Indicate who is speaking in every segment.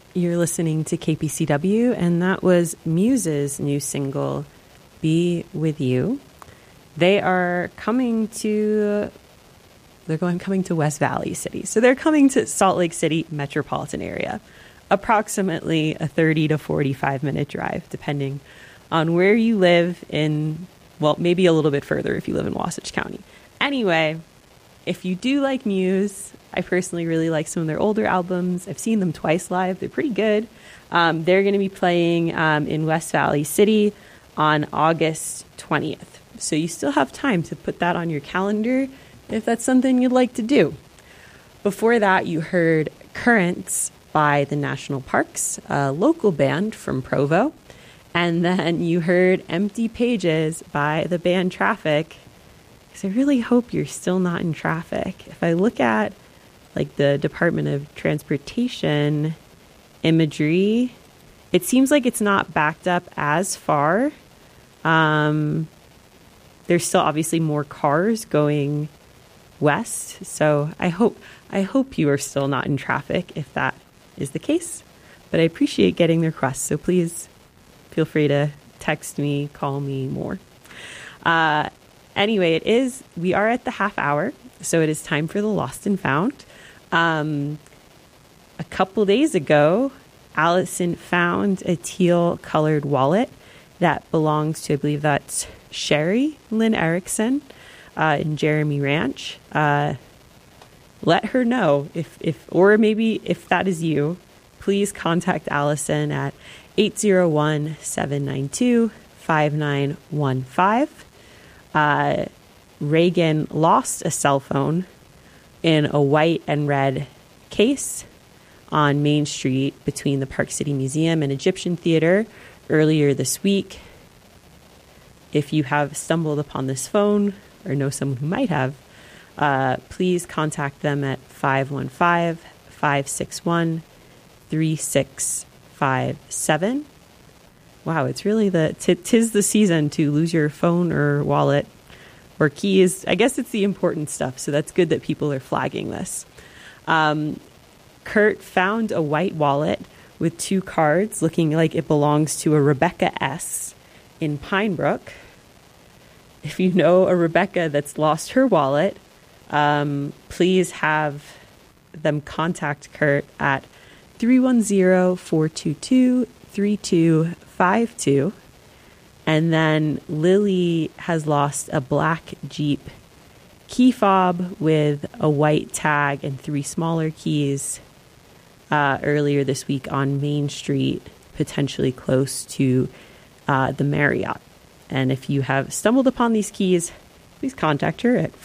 Speaker 1: You're listening to KPCW, and that was Muse's new single, Be With You. They are coming to West Valley City. So they're coming to Salt Lake City metropolitan area. Approximately a 30 to 45 minute drive, depending on where you live in, well, maybe a little bit further if you live in Wasatch County. Anyway, if you do like Muse, I personally really like some of their older albums. I've seen them twice live. They're pretty good. They're going to be playing in West Valley City on August 20th. So you still have time to put that on your calendar if that's something you'd like to do. Before that, you heard Currents by the National Parks, a local band from Provo. And then you heard Empty Pages by the band Traffic. Because I really hope you're still not in traffic. If I look at like the Department of Transportation imagery, it seems like it's not backed up as far. There's still obviously more cars going west. So I hope you are still not in traffic if that is the case. But I appreciate getting the requests. So please feel free to text me, call me more. Anyway, we are at the half hour. So it is time for the Lost and Found. A couple days ago, Allison found a teal colored wallet that belongs to, I believe that's Sherry Lynn Erickson in Jeremy Ranch. Let her know or maybe if that is you, please contact Allison at 801-792-5915. Reagan lost a cell phone in a white and red case on Main Street between the Park City Museum and Egyptian Theater earlier this week. If you have stumbled upon this phone or know someone who might have, please contact them at 515-561-3657. Wow, it's really tis the season to lose your phone or wallet or keys. I guess it's the important stuff, so that's good that people are flagging this. Kurt found a white wallet with 2 cards looking like it belongs to a Rebecca S. in Pine Brook. If you know a Rebecca that's lost her wallet, please have them contact Kurt at 310-422-3252. And then Lily has lost a black Jeep key fob with a white tag and 3 smaller keys earlier this week on Main Street, potentially close to the Marriott. And if you have stumbled upon these keys, please contact her at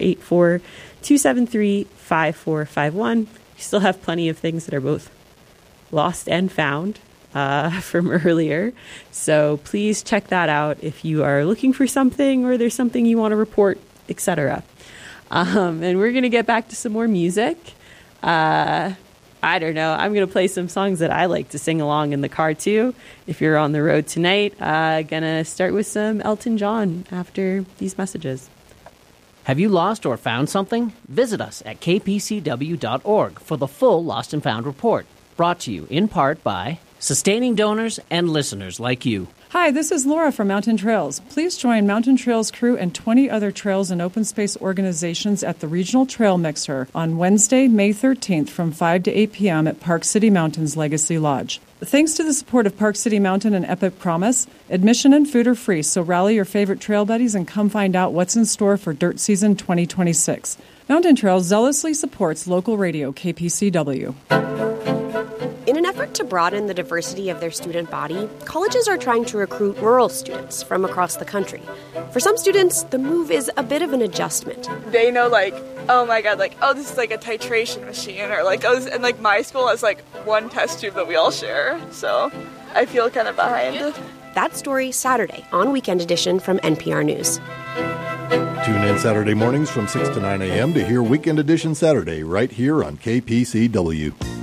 Speaker 1: 484-273-5451. You still have plenty of things that are both lost and found from earlier. So please check that out if you are looking for something or there's something you want to report, etc. And we're going to get back to some more music. I don't know. I'm going to play some songs that I like to sing along in the car too. If you're on the road tonight, gonna start with some Elton John after these messages.
Speaker 2: Have you lost or found something? Visit us at kpcw.org for the full Lost and Found report. Brought to you in part by sustaining donors and listeners like you.
Speaker 3: Hi, this is Laura from Mountain Trails. Please join Mountain Trails crew and 20 other trails and open space organizations at the Regional Trail Mixer on Wednesday, May 13th from 5 to 8 p.m. at Park City Mountain's Legacy Lodge. Thanks to the support of Park City Mountain and Epic Promise, admission and food are free, so rally your favorite trail buddies and come find out what's in store for Dirt Season 2026. Mountain Trails zealously supports local radio KPCW.
Speaker 4: In an effort to broaden the diversity of their student body, colleges are trying to recruit rural students from across the country. For some students, the move is a bit of an adjustment.
Speaker 5: They know, oh my god, this is like a titration machine, or and my school has one test tube that we all share, so I feel kind of behind.
Speaker 4: That story Saturday on Weekend Edition from NPR News.
Speaker 6: Tune in Saturday mornings from 6 to 9 a.m. to hear Weekend Edition Saturday right here on KPCW.